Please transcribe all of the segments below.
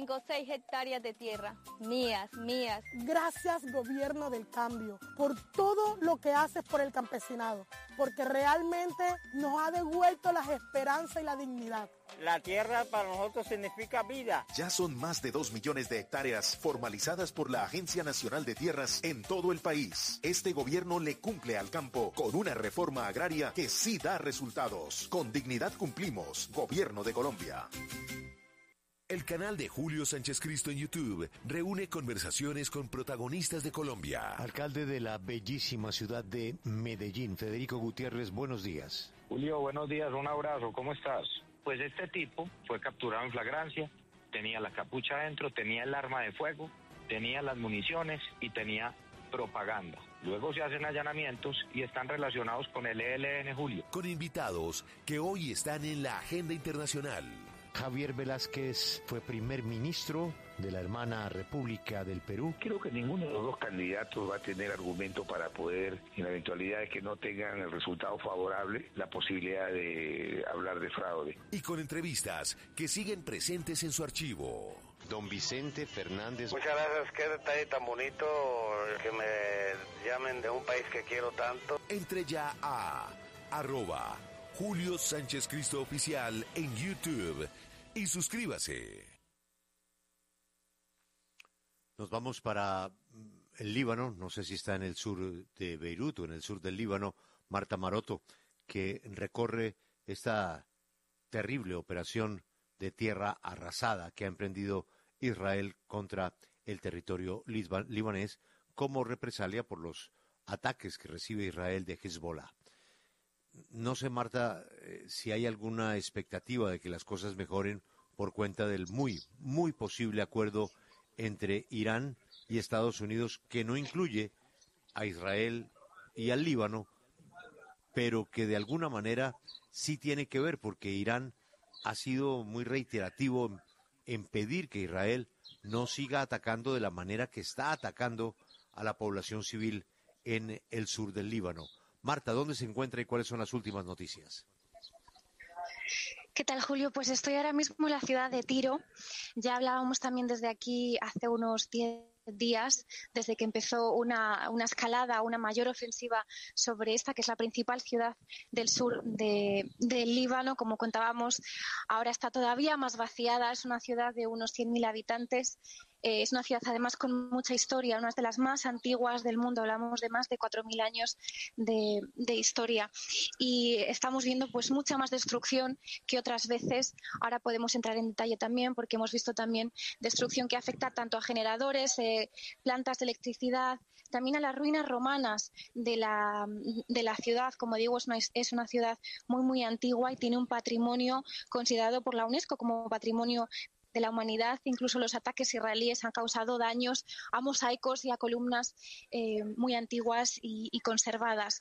5 o 6 hectáreas de tierra, mías, mías. Gracias, gobierno del cambio, por todo lo que haces por el campesinado, porque realmente nos ha devuelto las esperanzas y la dignidad. La tierra para nosotros significa vida. Ya son más de 2 millones de hectáreas formalizadas por la Agencia Nacional de Tierras en todo el país. Este gobierno le cumple al campo con una reforma agraria que sí da resultados. Con dignidad cumplimos. Gobierno de Colombia. El canal de Julio Sánchez Cristo en YouTube reúne conversaciones con protagonistas de Colombia. Alcalde de la bellísima ciudad de Medellín, Federico Gutiérrez, buenos días. Julio, buenos días, un abrazo, ¿cómo estás? Pues este tipo fue capturado en flagrancia, tenía la capucha adentro, tenía el arma de fuego, tenía las municiones y tenía propaganda. Luego se hacen allanamientos y están relacionados con el ELN, Julio. Con invitados que hoy están en la agenda internacional. Javier Velázquez fue primer ministro de la hermana República del Perú. Creo que ninguno de los dos candidatos va a tener argumento para poder, en la eventualidad de que no tengan el resultado favorable, la posibilidad de hablar de fraude. Y con entrevistas que siguen presentes en su archivo. Don Vicente Fernández. Muchas gracias, qué detalle tan bonito que me llamen de un país que quiero tanto. Entre ya a @Julio Sánchez Cristo Oficial en YouTube y suscríbase. Nos vamos para el Líbano, no sé si está en el sur de Beirut o en el sur del Líbano, Marta Maroto, que recorre esta terrible operación de tierra arrasada que ha emprendido Israel contra el territorio libanés como represalia por los ataques que recibe Israel de Hezbollah. No sé, Marta, si hay alguna expectativa de que las cosas mejoren por cuenta del muy posible acuerdo entre Irán y Estados Unidos, que no incluye a Israel y al Líbano, pero que de alguna manera sí tiene que ver, porque Irán ha sido muy reiterativo en pedir que Israel no siga atacando de la manera que está atacando a la población civil en el sur del Líbano. Marta, ¿dónde se encuentra y cuáles son las últimas noticias? ¿Qué tal, Julio? Pues estoy ahora mismo en la ciudad de Tiro. Ya hablábamos también desde aquí hace unos 10 días, desde que empezó una escalada, una mayor ofensiva sobre esta, que es la principal ciudad del sur del Líbano. Como contábamos, ahora está todavía más vaciada. Es una ciudad de unos 100.000 habitantes. Es una ciudad además con mucha historia, una de las más antiguas del mundo. Hablamos de más de 4.000 años de historia. Y estamos viendo pues mucha más destrucción que otras veces. Ahora podemos entrar en detalle también, porque hemos visto también destrucción que afecta tanto a generadores, plantas de electricidad, también a las ruinas romanas de la ciudad. Como digo, es una ciudad muy antigua y tiene un patrimonio considerado por la UNESCO como patrimonio de la humanidad. Incluso los ataques israelíes han causado daños a mosaicos y a columnas muy antiguas y conservadas.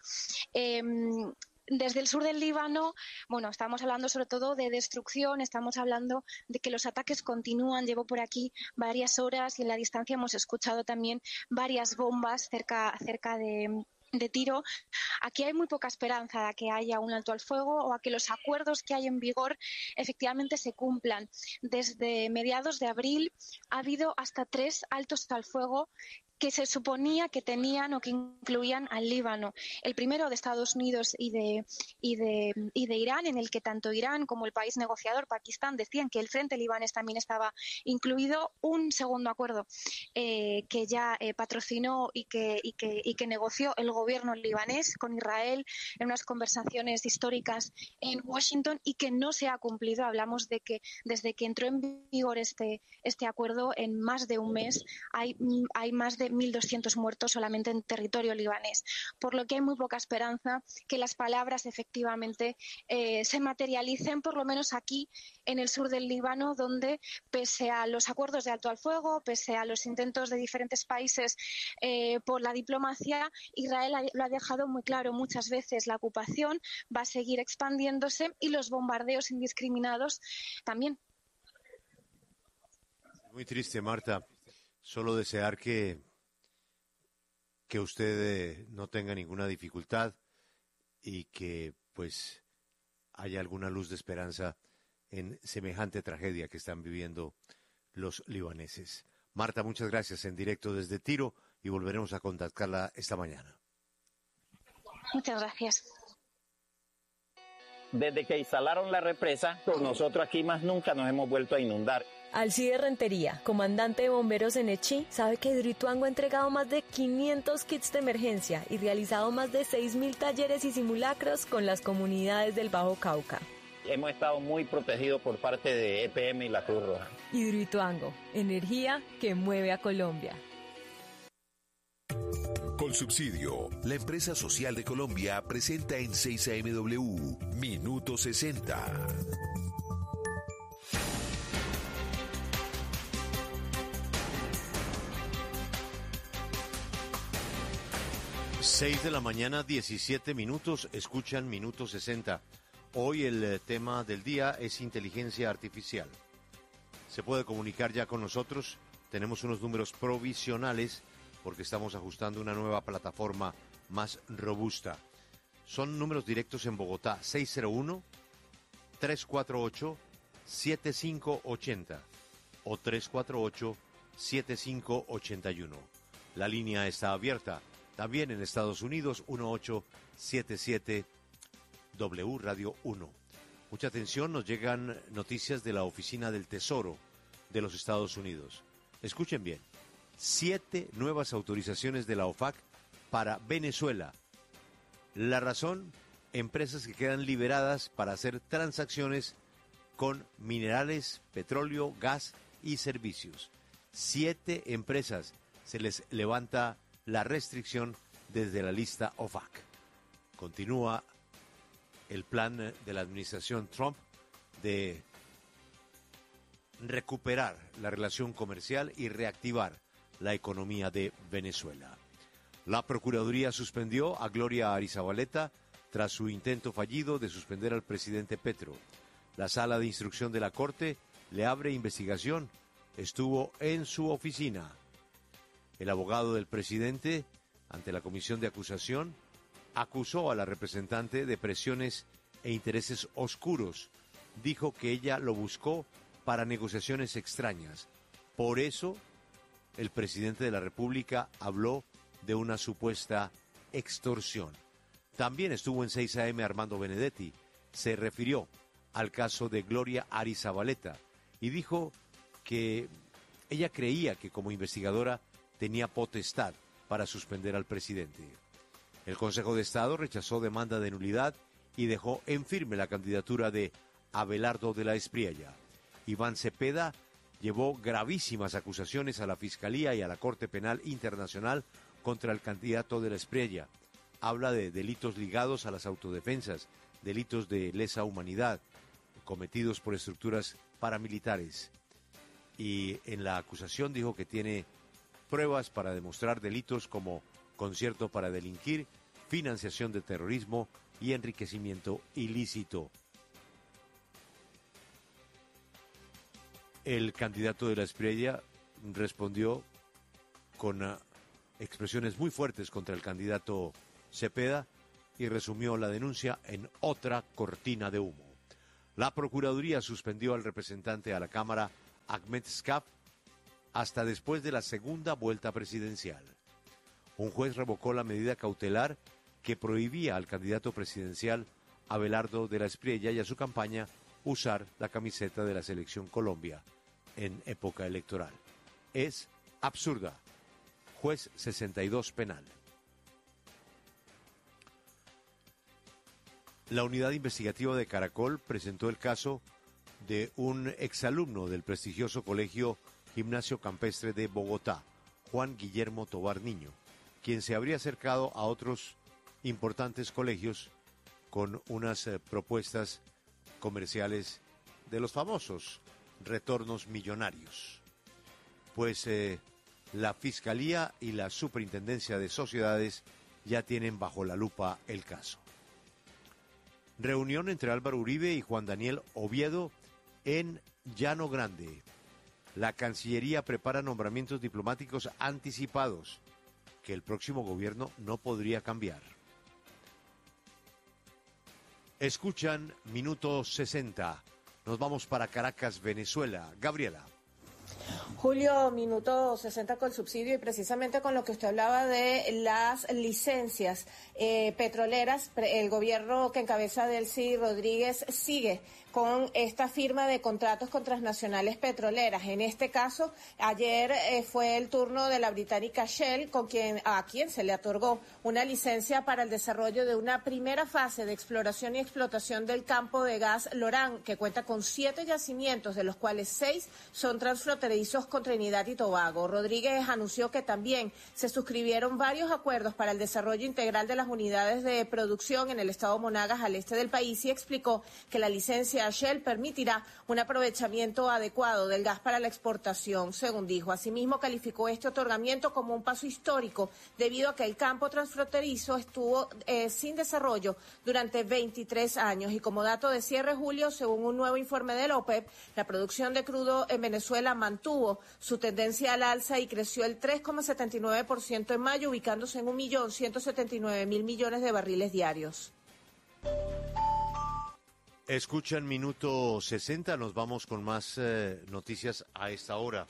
Desde el sur del Líbano, bueno, estamos hablando sobre todo de destrucción, estamos hablando de que los ataques continúan. Llevo por aquí varias horas y en la distancia hemos escuchado también varias bombas cerca de Tiro. Aquí hay muy poca esperanza de que haya un alto al fuego o a que los acuerdos que hay en vigor efectivamente se cumplan. Desde mediados de abril ha habido hasta 3 altos al fuego que se suponía que tenían o que incluían al Líbano. El primero de Estados Unidos y de Irán, en el que tanto Irán como el país negociador, Pakistán, decían que el frente libanés también estaba incluido. Un segundo acuerdo que ya patrocinó y que negoció el gobierno libanés con Israel en unas conversaciones históricas en Washington y que no se ha cumplido. Hablamos de que desde que entró en vigor este acuerdo, en más de un mes hay más de 1.200 muertos solamente en territorio libanés, por lo que hay muy poca esperanza que las palabras efectivamente se materialicen, por lo menos aquí en el sur del Líbano, donde pese a los acuerdos de alto al fuego, pese a los intentos de diferentes países por la diplomacia, Israel lo ha dejado muy claro muchas veces: la ocupación va a seguir expandiéndose y los bombardeos indiscriminados también. Muy triste, Marta. Solo desear que usted no tenga ninguna dificultad y que pues haya alguna luz de esperanza en semejante tragedia que están viviendo los libaneses. Marta, muchas gracias en directo desde Tiro y volveremos a contactarla esta mañana. Muchas gracias. Desde que instalaron la represa, pues nosotros aquí más nunca nos hemos vuelto a inundar. Alcide Rentería, comandante de bomberos en Echí, sabe que Hidroituango ha entregado más de 500 kits de emergencia y realizado más de 6.000 talleres y simulacros con las comunidades del Bajo Cauca. Hemos estado muy protegidos por parte de EPM y la Cruz Roja. Hidroituango, energía que mueve a Colombia. Colsubsidio, la empresa social de Colombia, presenta en 6AMW Minuto 60. Seis de la mañana, 17 minutos, escuchan Minuto 60. Hoy el tema del día es inteligencia artificial. Se puede comunicar ya con nosotros, tenemos unos números provisionales porque estamos ajustando una nueva plataforma más robusta. Son números directos en Bogotá, 601-348-7580 o 348-7581. La línea está abierta. También en Estados Unidos, 1877W Radio 1. Mucha atención, nos llegan noticias de la Oficina del Tesoro de los Estados Unidos. Escuchen bien. 7 nuevas autorizaciones de la OFAC para Venezuela. La razón, empresas que quedan liberadas para hacer transacciones con minerales, petróleo, gas y servicios. 7 empresas se les levanta la restricción desde la lista OFAC. Continúa el plan de la administración Trump de recuperar la relación comercial y reactivar la economía de Venezuela. La Procuraduría suspendió a Gloria Arizabaleta tras su intento fallido de suspender al presidente Petro. La sala de instrucción de la Corte le abre investigación. Estuvo en su oficina. El abogado del presidente, ante la comisión de acusación, acusó a la representante de presiones e intereses oscuros. Dijo que ella lo buscó para negociaciones extrañas. Por eso, el presidente de la República habló de una supuesta extorsión. También estuvo en 6 AM Armando Benedetti. Se refirió al caso de Gloria Arizabaleta y dijo que ella creía que como investigadora tenía potestad para suspender al presidente. El Consejo de Estado rechazó demanda de nulidad y dejó en firme la candidatura de Abelardo de la Espriella. Iván Cepeda llevó gravísimas acusaciones a la Fiscalía y a la Corte Penal Internacional contra el candidato de la Espriella. Habla de delitos ligados a las autodefensas, delitos de lesa humanidad cometidos por estructuras paramilitares. Y en la acusación dijo que tiene pruebas para demostrar delitos como concierto para delinquir, financiación de terrorismo y enriquecimiento ilícito. El candidato de la Espriella respondió con expresiones muy fuertes contra el candidato Cepeda y resumió la denuncia en otra cortina de humo. La Procuraduría suspendió al representante a la Cámara, Ahmed Skaf, hasta después de la segunda vuelta presidencial. Un juez revocó la medida cautelar que prohibía al candidato presidencial Abelardo de la Espriella y a su campaña usar la camiseta de la Selección Colombia en época electoral. Es absurda. Juez 62 penal. La unidad investigativa de Caracol presentó el caso de un exalumno del prestigioso colegio Gimnasio Campestre de Bogotá, Juan Guillermo Tovar Niño, quien se habría acercado a otros importantes colegios con unas propuestas comerciales de los famosos retornos millonarios. Pues la Fiscalía y la Superintendencia de Sociedades ya tienen bajo la lupa el caso. Reunión entre Álvaro Uribe y Juan Daniel Oviedo en Llano Grande. La Cancillería prepara nombramientos diplomáticos anticipados que el próximo gobierno no podría cambiar. Escuchan Minuto 60. Nos vamos para Caracas, Venezuela. Gabriela. Julio, minuto 60 con el subsidio y precisamente con lo que usted hablaba de las licencias petroleras, el gobierno que encabeza Delcy Rodríguez sigue con esta firma de contratos con transnacionales petroleras. En este caso, ayer fue el turno de la británica Shell, a quien se le otorgó una licencia para el desarrollo de una primera fase de exploración y explotación del campo de gas Lorán, que cuenta con 7 yacimientos, de los cuales 6 son transfronterizos con Trinidad y Tobago. Rodríguez anunció que también se suscribieron varios acuerdos para el desarrollo integral de las unidades de producción en el estado Monagas, al este del país, y explicó que la licencia Shell permitirá un aprovechamiento adecuado del gas para la exportación, según dijo. Asimismo, calificó este otorgamiento como un paso histórico debido a que el campo transfronterizo estuvo sin desarrollo durante 23 años. Y como dato de cierre, Julio, según un nuevo informe de la OPEP, la producción de crudo en Venezuela mantuvo su tendencia al alza y creció el 3,79% en mayo, ubicándose en 1.179.000 millones de barriles diarios. Escuchan minuto 60, nos vamos con más noticias a esta hora.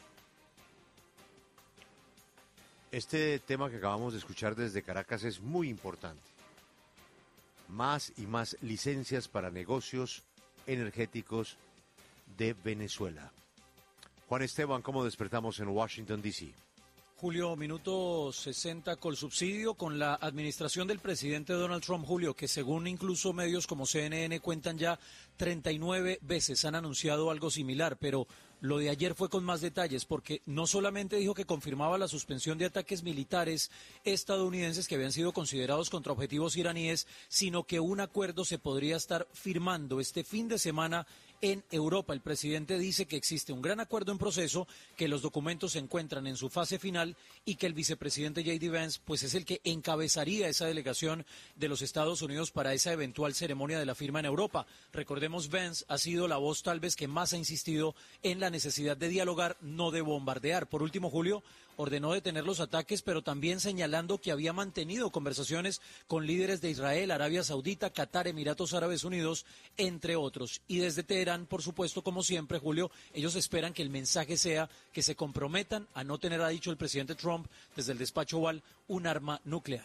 Este tema que acabamos de escuchar desde Caracas es muy importante. Más y más licencias para negocios energéticos de Venezuela. Juan Esteban, ¿cómo despertamos en Washington, D.C.? Julio, minuto 60 con subsidio con la administración del presidente Donald Trump, Julio, que según incluso medios como CNN cuentan ya 39 veces han anunciado algo similar, pero lo de ayer fue con más detalles porque no solamente dijo que confirmaba la suspensión de ataques militares estadounidenses que habían sido considerados contra objetivos iraníes, sino que un acuerdo se podría estar firmando este fin de semana en Europa. El presidente dice que existe un gran acuerdo en proceso, que los documentos se encuentran en su fase final y que el vicepresidente J.D. Vance pues es el que encabezaría esa delegación de los Estados Unidos para esa eventual ceremonia de la firma en Europa. Recordemos, Vance ha sido la voz tal vez que más ha insistido en la necesidad de dialogar, no de bombardear. Por último, Julio, ordenó detener los ataques, pero también señalando que había mantenido conversaciones con líderes de Israel, Arabia Saudita, Qatar, Emiratos Árabes Unidos, entre otros. Y desde Teherán, por supuesto, como siempre, Julio, ellos esperan que el mensaje sea que se comprometan a no tener, ha dicho el presidente Trump desde el despacho Oval, un arma nuclear.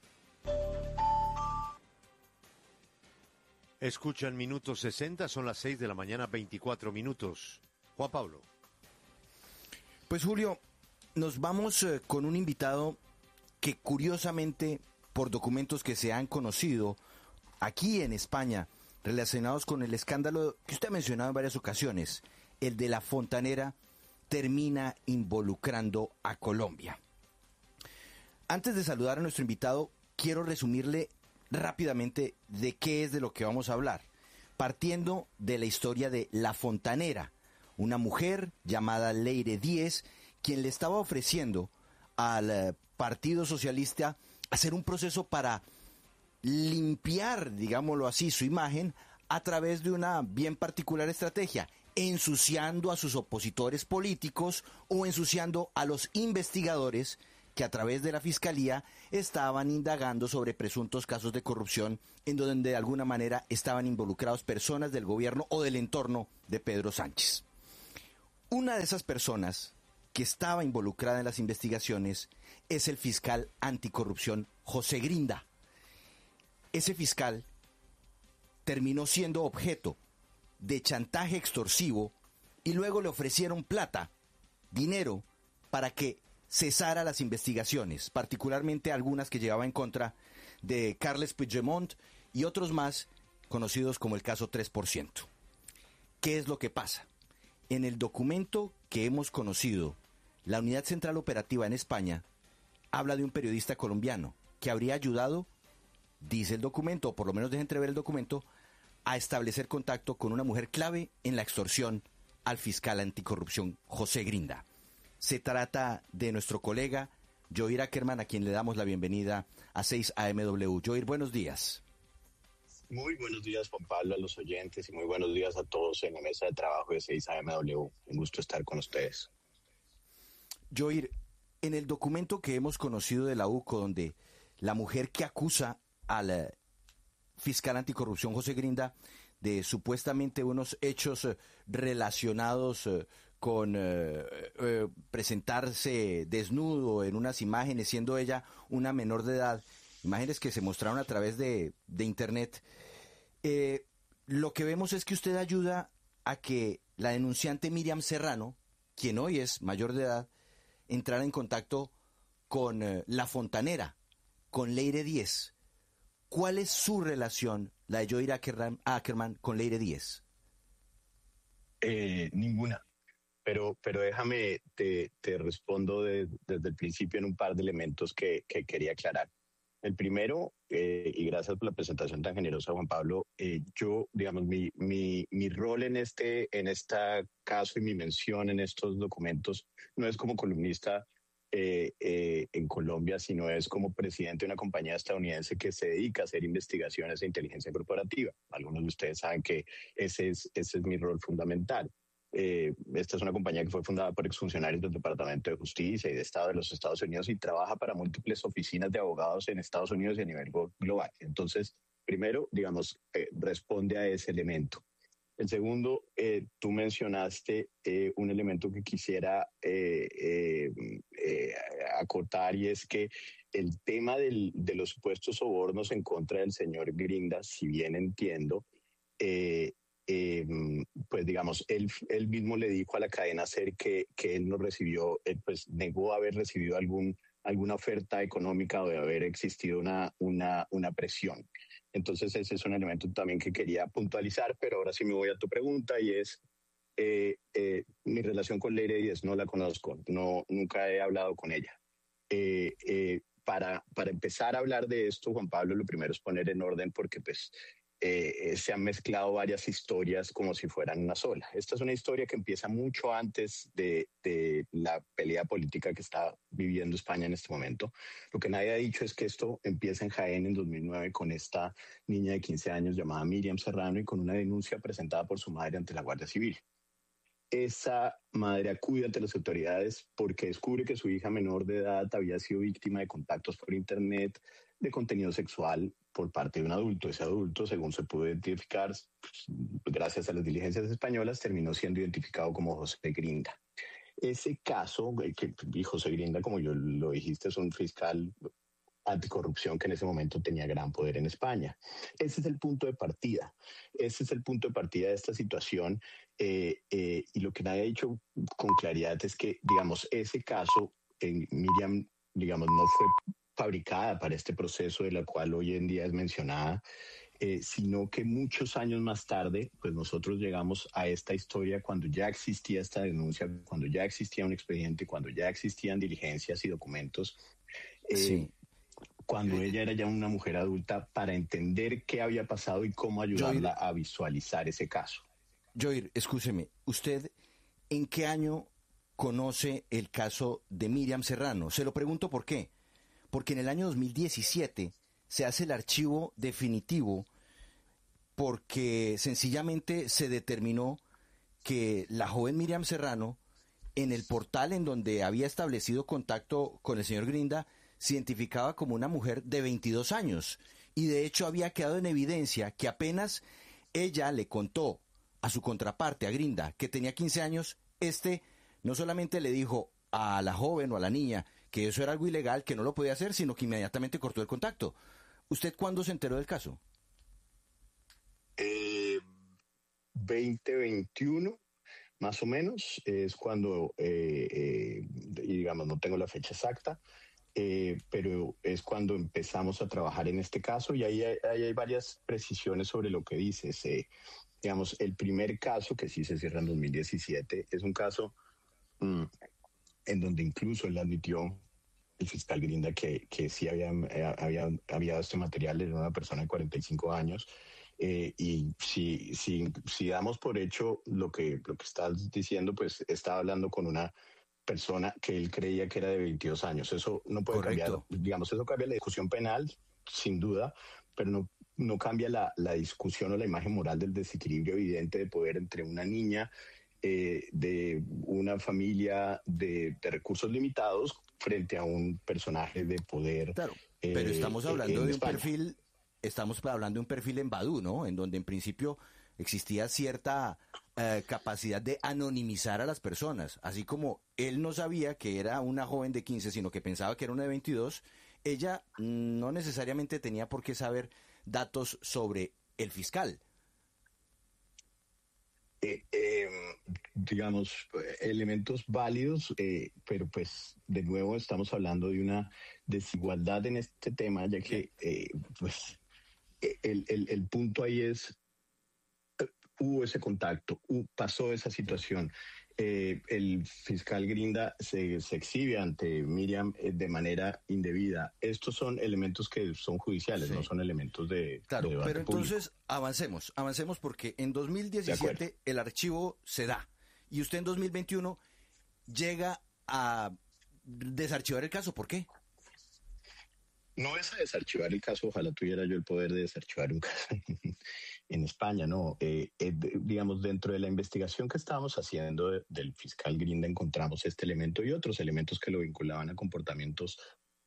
Escuchan minuto 60, son las 6 de la mañana, 24 minutos. Juan Pablo. Pues Julio, nos vamos con un invitado que curiosamente, por documentos que se han conocido aquí en España, relacionados con el escándalo que usted ha mencionado en varias ocasiones, el de la Fontanera, termina involucrando a Colombia. Antes de saludar a nuestro invitado, quiero resumirle rápidamente de qué es de lo que vamos a hablar, partiendo de la historia de la Fontanera, una mujer llamada Leire Díez, quien le estaba ofreciendo al Partido Socialista hacer un proceso para limpiar, digámoslo así, su imagen a través de una bien particular estrategia, ensuciando a sus opositores políticos o ensuciando a los investigadores que a través de la Fiscalía estaban indagando sobre presuntos casos de corrupción en donde de alguna manera estaban involucrados personas del gobierno o del entorno de Pedro Sánchez. Una de esas personas que estaba involucrada en las investigaciones es el fiscal anticorrupción José Grinda. Ese fiscal terminó siendo objeto de chantaje extorsivo y luego le ofrecieron plata, dinero, para que cesara las investigaciones, particularmente algunas que llevaba en contra de Carles Puigdemont y otros más conocidos como el caso 3%. ¿Qué es lo que pasa? En el documento que hemos conocido, la Unidad Central Operativa en España habla de un periodista colombiano que habría ayudado, dice el documento, o por lo menos deja entrever el documento, a establecer contacto con una mujer clave en la extorsión al fiscal anticorrupción José Grinda. Se trata de nuestro colega Joir Ackerman, a quien le damos la bienvenida a 6AMW. Joir, buenos días. Muy buenos días, Juan Pablo, a los oyentes, y muy buenos días a todos en la mesa de trabajo de 6AMW. Un gusto estar con ustedes. Joir, en el documento que hemos conocido de la UCO, donde la mujer que acusa al fiscal anticorrupción José Grinda de supuestamente unos hechos relacionados con presentarse desnudo en unas imágenes, siendo ella una menor de edad, imágenes que se mostraron a través de Internet. Lo que vemos es que usted ayuda a que la denunciante Miriam Serrano, quien hoy es mayor de edad, entrara en contacto con la fontanera, con Leire Díez. ¿Cuál es su relación, la de Joir Ackerman, con Leire Díez? Ninguna. Pero déjame, te respondo desde el principio en un par de elementos que quería aclarar. El primero, y gracias por la presentación tan generosa, Juan Pablo, yo, digamos, mi rol en este caso y mi mención en estos documentos no es como columnista en Colombia, sino es como presidente de una compañía estadounidense que se dedica a hacer investigaciones de inteligencia corporativa. Algunos de ustedes saben que ese es mi rol fundamental. Esta es una compañía que fue fundada por exfuncionarios del Departamento de Justicia y de Estado de los Estados Unidos y trabaja para múltiples oficinas de abogados en Estados Unidos y a nivel global. Entonces, primero, digamos, responde a ese elemento. El segundo, tú mencionaste un elemento que quisiera acotar, y es que el tema de los supuestos sobornos en contra del señor Grinda, si bien entiendo, pues digamos, él mismo le dijo a la cadena SER que él no recibió, pues negó haber recibido alguna oferta económica o de haber existido una presión. Entonces ese es un elemento también que quería puntualizar, pero ahora sí me voy a tu pregunta, y es mi relación con Leire Díez. No la conozco, nunca he hablado con ella. Para empezar a hablar de esto, Juan Pablo, lo primero es poner en orden, porque pues se han mezclado varias historias como si fueran una sola. Esta es una historia que empieza mucho antes de la pelea política que está viviendo España en este momento. Lo que nadie ha dicho es que esto empieza en Jaén en 2009 con esta niña de 15 años llamada Miriam Serrano y con una denuncia presentada por su madre ante la Guardia Civil. Esa madre acude ante las autoridades porque descubre que su hija menor de edad había sido víctima de contactos por Internet de contenido sexual por parte de un adulto. Ese adulto, según se pudo identificar, pues, gracias a las diligencias españolas, terminó siendo identificado como José Grinda. Ese caso, que José Grinda, como yo lo dijiste, es un fiscal anticorrupción que en ese momento tenía gran poder en España. Ese es el punto de partida. Ese es el punto de partida de esta situación. Y lo que nadie ha dicho con claridad es que, digamos, ese caso, Miriam, digamos, no fue fabricada para este proceso de la cual hoy en día es mencionada, sino que muchos años más tarde, pues nosotros llegamos a esta historia cuando ya existía esta denuncia, cuando ya existía un expediente, cuando ya existían diligencias y documentos, sí. Cuando ella era ya una mujer adulta, para entender qué había pasado y cómo ayudarla a visualizar ese caso. Joir, escúcheme, ¿usted en qué año conoce el caso de Miriam Serrano? Se lo pregunto por qué. Porque en el año 2017 se hace el archivo definitivo porque sencillamente se determinó que la joven Miriam Serrano, en el portal en donde había establecido contacto con el señor Grinda, se identificaba como una mujer de 22 años. Y de hecho había quedado en evidencia que apenas ella le contó a su contraparte, a Grinda, que tenía 15 años, no solamente le dijo a la joven o a la niña que eso era algo ilegal, que no lo podía hacer, sino que inmediatamente cortó el contacto. ¿Usted cuándo se enteró del caso? 2021, más o menos, es cuando, digamos, no tengo la fecha exacta, pero es cuando empezamos a trabajar en este caso, y ahí hay varias precisiones sobre lo que dices. Digamos, el primer caso, que sí se cierra en 2017, es un caso en donde incluso él admitió, el fiscal Grinda, que sí había dado este material, era una persona de 45 años, y si damos por hecho lo que estás diciendo, pues estaba hablando con una persona que él creía que era de 22 años. Eso no puede cambiar, digamos, eso cambia la discusión penal, sin duda, pero no cambia la discusión o la imagen moral del desequilibrio evidente de poder entre una niña de una familia de recursos limitados frente a un personaje de poder. Claro, pero estamos hablando de un perfil, en Badoo, ¿no? En donde en principio existía cierta capacidad de anonimizar a las personas. Así como él no sabía que era una joven de 15, sino que pensaba que era una de 22, ella no necesariamente tenía por qué saber datos sobre el fiscal. Digamos, elementos válidos, pero pues de nuevo estamos hablando de una desigualdad en este tema, ya que pues el punto ahí es, hubo ese contacto, pasó esa situación. El fiscal Grinda se exhibe ante Miriam de manera indebida. Estos son elementos que son judiciales, sí. No son elementos de claro, de debate pero entonces público. Avancemos porque en 2017 el archivo se da y usted en 2021 llega a desarchivar el caso. ¿Por qué? No es a desarchivar el caso, ojalá tuviera yo el poder de desarchivar un caso en España, no. Digamos, dentro de la investigación que estábamos haciendo del fiscal Grinda encontramos este elemento y otros elementos que lo vinculaban a comportamientos,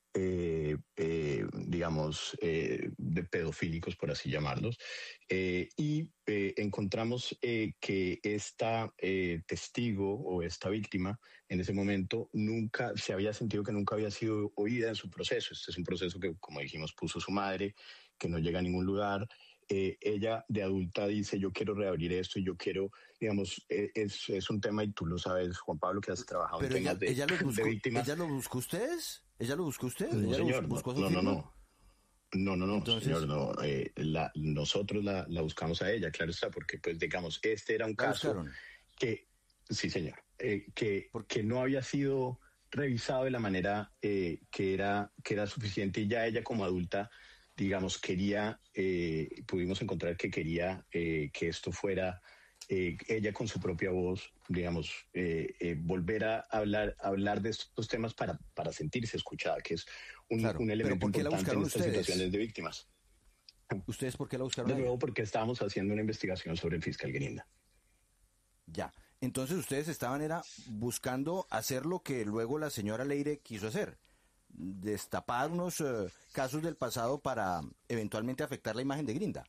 digamos, de pedofílicos, por así llamarlos. Y encontramos que esta testigo o esta víctima en ese momento nunca se había sentido que nunca había sido oída en su proceso. Este es un proceso que, como dijimos, puso su madre, que no llega a ningún lugar. Ella de adulta dice, yo quiero reabrir esto y yo quiero, digamos, es un tema y tú lo sabes, Juan Pablo, que has trabajado en temas de víctimas. ¿Ella lo buscó ustedes? ¿Ella lo buscó usted? No, señor, buscó no, Entonces, señor, no. Nosotros la buscamos a ella, claro está, porque, pues, digamos, este era un caso que, sí, señor, que no había sido revisado de la manera que era suficiente y ya ella como adulta, digamos, pudimos encontrar que quería que esto fuera ella con su propia voz, digamos, volver a hablar de estos temas para sentirse escuchada, que es un elemento importante en estas situaciones de víctimas. ¿Ustedes por qué la buscaron? De nuevo, porque estábamos haciendo una investigación sobre el fiscal Grinda. Ya, entonces ustedes estaban buscando hacer lo que luego la señora Leire quiso hacer, destapar unos casos del pasado para eventualmente afectar la imagen de Grinda.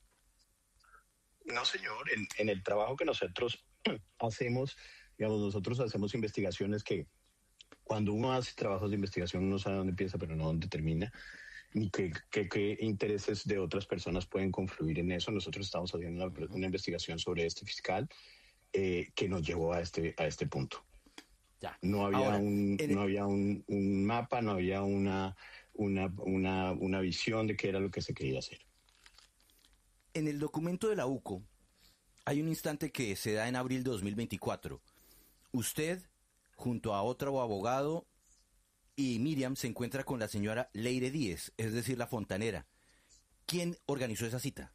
No, señor, en el trabajo que nosotros hacemos, digamos, nosotros hacemos investigaciones que cuando uno hace trabajos de investigación uno sabe dónde empieza pero no dónde termina, ni qué intereses de otras personas pueden confluir en eso. Nosotros estamos haciendo una investigación sobre este fiscal que nos llevó a este punto. Ya. No había un mapa, no había una visión de qué era lo que se quería hacer. En el documento de la UCO hay un instante que se da en abril de 2024. Usted, junto a otro abogado, y Miriam se encuentra con la señora Leire Díez, es decir, la fontanera. ¿Quién organizó esa cita?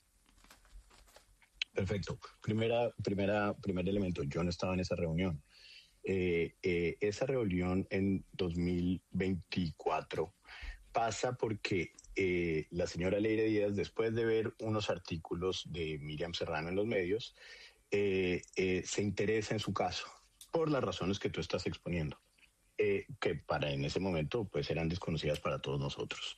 Perfecto. Primer elemento, yo no estaba en esa reunión. Esa reunión en 2024 pasa porque la señora Leire Díaz, después de ver unos artículos de Miriam Serrano en los medios, se interesa en su caso por las razones que tú estás exponiendo, que en ese momento pues eran desconocidas para todos nosotros.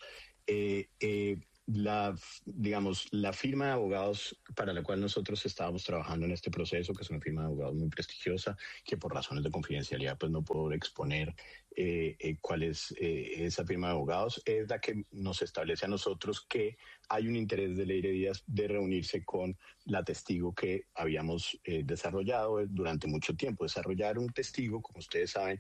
La firma de abogados para la cual nosotros estábamos trabajando en este proceso, que es una firma de abogados muy prestigiosa, que por razones de confidencialidad pues no puedo exponer cuál es esa firma de abogados, es la que nos establece a nosotros que hay un interés de Leire Díaz de reunirse con la testigo que habíamos desarrollado durante mucho tiempo. Desarrollar un testigo, como ustedes saben,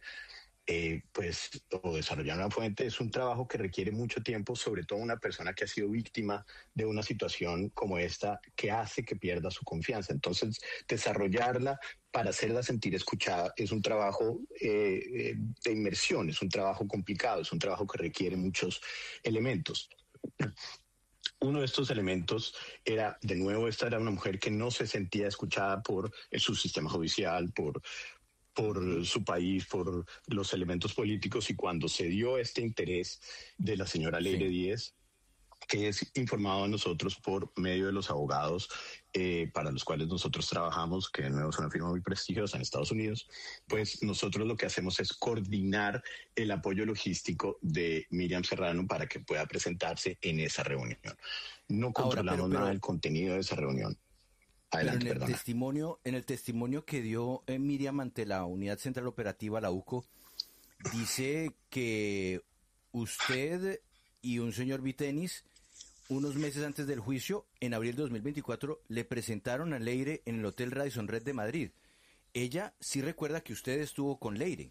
o desarrollar una fuente es un trabajo que requiere mucho tiempo, sobre todo una persona que ha sido víctima de una situación como esta que hace que pierda su confianza. Entonces, desarrollarla para hacerla sentir escuchada es un trabajo de inmersión, es un trabajo complicado, es un trabajo que requiere muchos elementos. Uno de estos elementos era, de nuevo, esta era una mujer que no se sentía escuchada por el subsistema judicial, por su país, por los elementos políticos, y cuando se dio este interés de la señora Leire Díez, que es informado a nosotros por medio de los abogados para los cuales nosotros trabajamos, que de nuevo es una firma muy prestigiosa en Estados Unidos, pues nosotros lo que hacemos es coordinar el apoyo logístico de Miriam Serrano para que pueda presentarse en esa reunión. No controlamos nada del contenido de esa reunión. Adelante, pero en el testimonio que dio Miriam ante la Unidad Central Operativa, la UCO, dice que usted y un señor Vitenis, unos meses antes del juicio, en abril de 2024, le presentaron a Leire en el Hotel Radisson Red de Madrid. Ella sí recuerda que usted estuvo con Leire.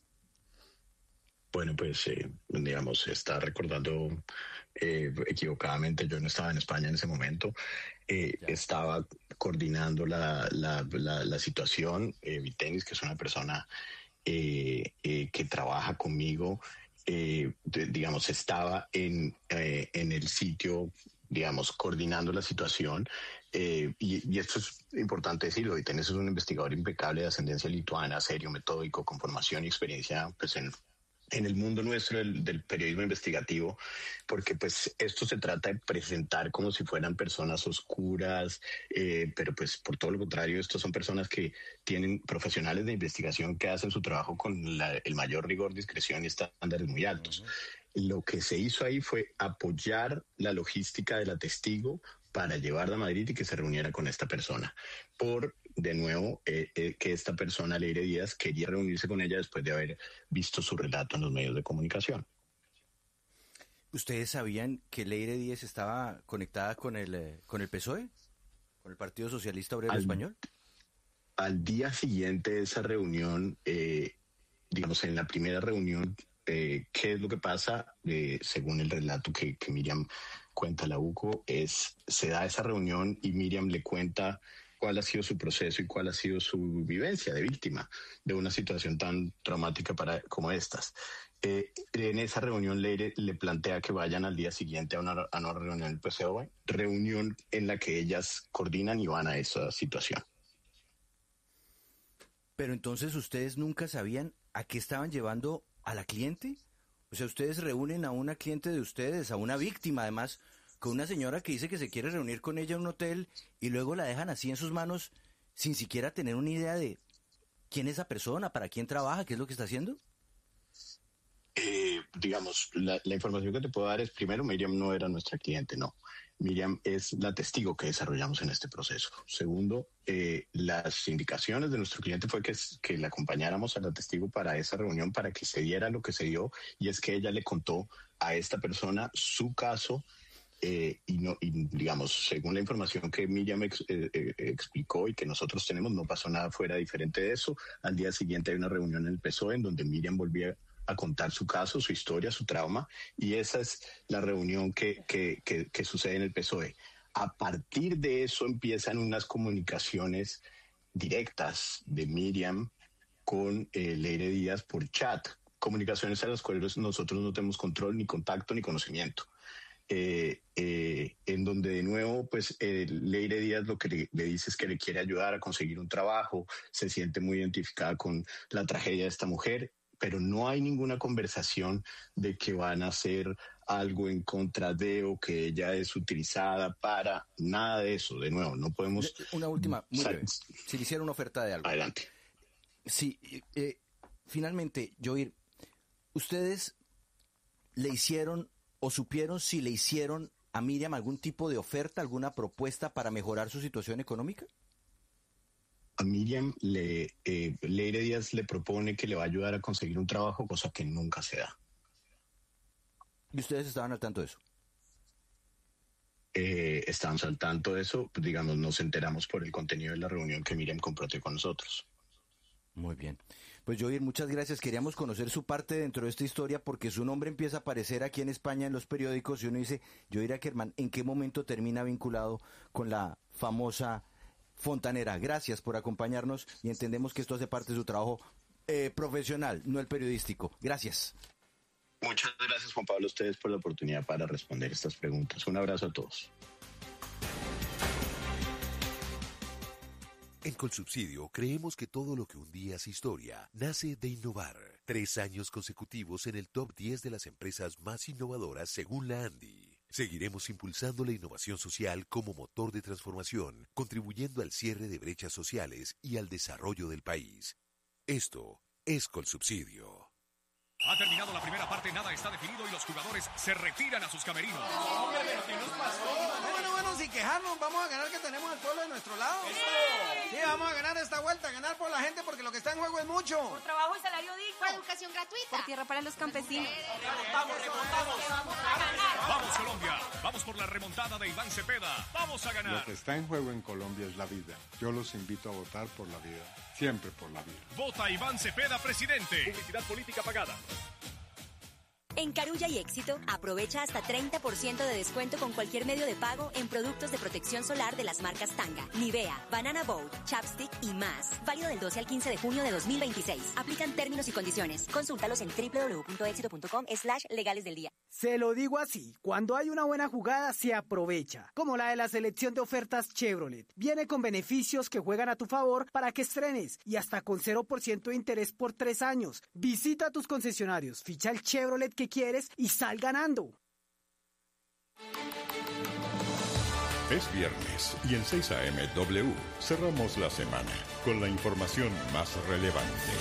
Bueno, pues, digamos, está recordando equivocadamente. Yo no estaba en España en ese momento. Estaba coordinando la situación. Vitenis, que es una persona que trabaja conmigo, digamos, estaba en el sitio, digamos, coordinando la situación. Y esto es importante decirlo. Vitenis es un investigador impecable de ascendencia lituana, serio, metódico, con formación y experiencia pues en el mundo nuestro del periodismo investigativo, porque pues esto se trata de presentar como si fueran personas oscuras, pero pues por todo lo contrario, estos son personas que tienen profesionales de investigación que hacen su trabajo con el mayor rigor, discreción y estándares muy altos. Lo que se hizo ahí fue apoyar la logística de la testigo para llevarla a Madrid y que se reuniera con esta persona. De nuevo, que esta persona, Leire Díaz, quería reunirse con ella después de haber visto su relato en los medios de comunicación. ¿Ustedes sabían que Leire Díaz estaba conectada con el PSOE? ¿Con el Partido Socialista Obrero Español? Al día siguiente de esa reunión, digamos, en la primera reunión, ¿qué es lo que pasa? Según el relato que Miriam cuenta a la UCO, se da esa reunión y Miriam le cuenta cuál ha sido su proceso y cuál ha sido su vivencia de víctima de una situación tan traumática como estas. En esa reunión Leire le plantea que vayan al día siguiente a una reunión del PSOE, reunión en la que ellas coordinan y van a esa situación. Pero entonces ustedes nunca sabían a qué estaban llevando a la cliente. O sea, ustedes reúnen a una cliente de ustedes, a una víctima además, con una señora que dice que se quiere reunir con ella en un hotel y luego la dejan así en sus manos sin siquiera tener una idea de quién es esa persona, para quién trabaja, qué es lo que está haciendo. Digamos, la información que te puedo dar es, primero, Miriam no era nuestra cliente, no. Miriam es la testigo que desarrollamos en este proceso. Segundo, las indicaciones de nuestro cliente fue que le acompañáramos a la testigo para esa reunión, para que se diera lo que se dio, y es que ella le contó a esta persona su caso. Y digamos, según la información que Miriam explicó y que nosotros tenemos, no pasó nada fuera diferente de eso. Al día siguiente hay una reunión en el PSOE en donde Miriam volvía a contar su caso, su historia, su trauma, y esa es la reunión que sucede en el PSOE. A partir de eso empiezan unas comunicaciones directas de Miriam con Leire Díaz por chat, comunicaciones a las cuales nosotros no tenemos control, ni contacto, ni conocimiento. En donde de nuevo pues Leire Díaz lo que le dice es que le quiere ayudar a conseguir un trabajo, se siente muy identificada con la tragedia de esta mujer, pero no hay ninguna conversación de que van a hacer algo en contra de o que ella es utilizada para nada de eso. De nuevo, no podemos... Una última, muy breve. Si le hiciera una oferta de algo. Adelante. Sí, finalmente, Joir, ¿ustedes le hicieron o supieron si le hicieron a Miriam algún tipo de oferta, alguna propuesta para mejorar su situación económica? A Miriam Leire Díaz le propone que le va a ayudar a conseguir un trabajo, cosa que nunca se da. ¿Y ustedes estaban al tanto de eso? Estábamos al tanto de eso, digamos, nos enteramos por el contenido de la reunión que Miriam compartió con nosotros. Muy bien. Pues Joir, muchas gracias. Queríamos conocer su parte dentro de esta historia porque su nombre empieza a aparecer aquí en España en los periódicos y uno dice, Joir Ackerman, ¿en qué momento termina vinculado con la famosa fontanera? Gracias por acompañarnos y entendemos que esto hace parte de su trabajo profesional, no el periodístico. Gracias. Muchas gracias, Juan Pablo, a ustedes por la oportunidad para responder estas preguntas. Un abrazo a todos. En Colsubsidio creemos que todo lo que un día es historia nace de innovar. 3 años consecutivos en el top 10 de las empresas más innovadoras según la ANDI. Seguiremos impulsando la innovación social como motor de transformación, contribuyendo al cierre de brechas sociales y al desarrollo del país. Esto es Colsubsidio. Ha terminado la primera parte, nada está definido y los jugadores se retiran a sus camerinos. ¿Qué nos pasó? Bueno, y quejarnos, vamos a ganar que tenemos al pueblo de nuestro lado. Sí, vamos a ganar esta vuelta, ganar por la gente porque lo que está en juego es mucho. Por trabajo y salario digno. Por educación gratuita. Por tierra para los campesinos. Vamos a ganar. Vamos Colombia, vamos por la remontada de Iván Cepeda. Vamos a ganar. Lo que está en juego en Colombia es la vida. Yo los invito a votar por la vida, siempre por la vida. Vota Iván Cepeda, presidente. Publicidad política pagada. En Carulla y Éxito, aprovecha hasta 30% de descuento con cualquier medio de pago en productos de protección solar de las marcas Tanga, Nivea, Banana Boat, Chapstick y más. Válido del 12 al 15 de junio de 2026. Aplican términos y condiciones. Consúltalos en www.exito.com/legales del día. Se lo digo así, cuando hay una buena jugada se aprovecha, como la de la selección de ofertas Chevrolet. Viene con beneficios que juegan a tu favor para que estrenes y hasta con 0% de interés por 3 años. Visita tus concesionarios, ficha el Chevrolet que quieres y sal ganando. Es viernes y en 6 AM W cerramos la semana con la información más relevante.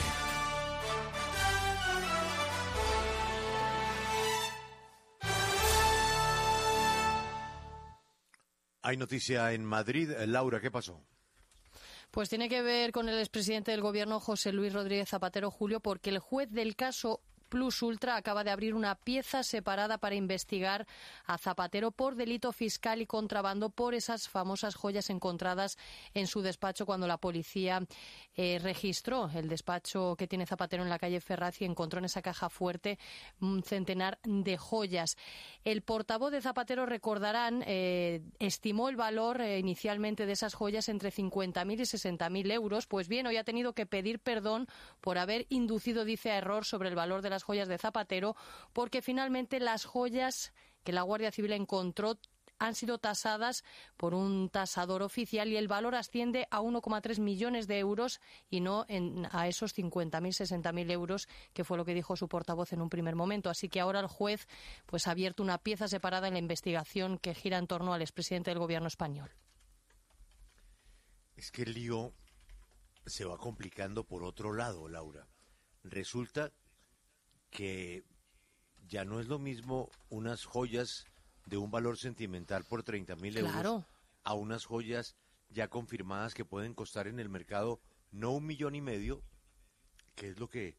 Hay noticia en Madrid. Laura, ¿qué pasó? Pues tiene que ver con el expresidente del Gobierno, José Luis Rodríguez Zapatero, Julio, porque el juez del caso Plus Ultra acaba de abrir una pieza separada para investigar a Zapatero por delito fiscal y contrabando por esas famosas joyas encontradas en su despacho cuando la policía registró el despacho que tiene Zapatero en la calle Ferraz y encontró en esa caja fuerte un centenar de joyas. El portavoz de Zapatero, recordarán, estimó el valor inicialmente de esas joyas entre 50.000 y 60.000 euros. Pues bien, hoy ha tenido que pedir perdón por haber inducido, dice, a error sobre el valor de las joyas de Zapatero, porque finalmente las joyas que la Guardia Civil encontró han sido tasadas por un tasador oficial y el valor asciende a 1,3 millones de euros y no a esos 50.000, 60.000 euros, que fue lo que dijo su portavoz en un primer momento. Así que ahora el juez pues ha abierto una pieza separada en la investigación que gira en torno al expresidente del Gobierno español. Es que el lío se va complicando por otro lado, Laura. Resulta que ya no es lo mismo unas joyas de un valor sentimental por 30.000 euros, claro, a unas joyas ya confirmadas que pueden costar en el mercado no 1,5 millones, que es lo que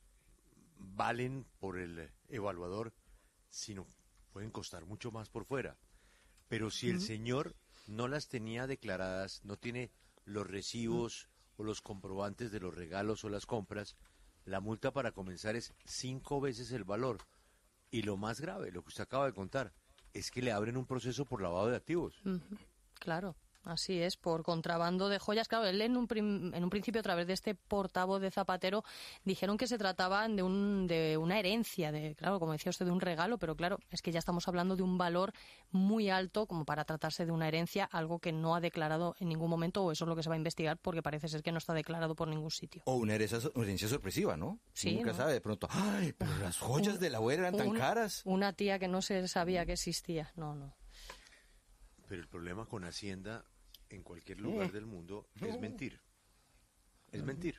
valen por el evaluador, sino pueden costar mucho más por fuera. Pero si el señor no las tenía declaradas, no tiene los recibos o los comprobantes de los regalos o las compras, la multa para comenzar es 5 veces el valor. Y lo más grave, lo que usted acaba de contar, es que le abren un proceso por lavado de activos. Claro. Así es, por contrabando de joyas. Claro, él en un principio, a través de este portavoz de Zapatero, dijeron que se trataban de una herencia, claro, como decía usted, de un regalo, pero claro, es que ya estamos hablando de un valor muy alto como para tratarse de una herencia, algo que no ha declarado en ningún momento, o eso es lo que se va a investigar, porque parece ser que no está declarado por ningún sitio. O una herencia sorpresiva, ¿no? Sí, nunca sabe, de pronto, ¡ay, pero las joyas de la abuela eran tan caras! Una tía que no se sabía que existía, no. Pero el problema con Hacienda en cualquier lugar del mundo es mentir. Es mentir.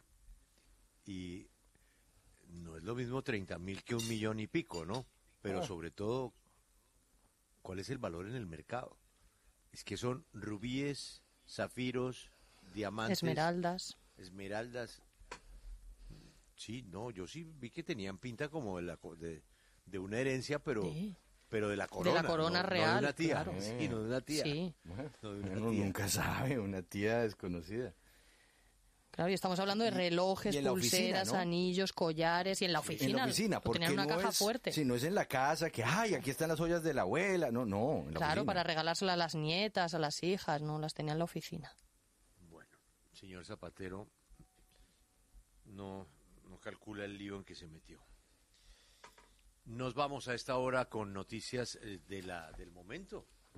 Y no es lo mismo 30.000 que 1 millón y pico, ¿no? Pero sobre todo, ¿cuál es el valor en el mercado? Es que son rubíes, zafiros, diamantes. Esmeraldas. Sí, no, yo sí vi que tenían pinta como de una herencia, pero... Sí. Pero de la corona. De la corona real. No de una tía. Claro. Sí, no de una tía. Sí. No de una tía. Nunca sabe, una tía desconocida. Claro, y estamos hablando de relojes, pulseras, oficina, ¿no? Anillos, collares, y en la oficina. En la oficina, porque tenían una no caja es, fuerte. Si no es en la casa, que aquí están las joyas de la abuela. No, en la claro, oficina. para regalárselas a las nietas, a las hijas, no, las tenía en la oficina. Bueno, señor Zapatero no calcula el lío en que se metió. Nos vamos a esta hora con noticias del momento.